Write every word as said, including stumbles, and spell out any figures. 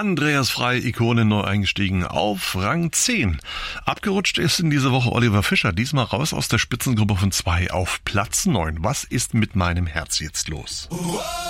Andreas Frey, Ikone, neu eingestiegen auf Rang zehn. Abgerutscht ist in dieser Woche Oliver Fischer, diesmal raus aus der Spitzengruppe von zwei auf Platz neun. Was ist mit meinem Herz jetzt los?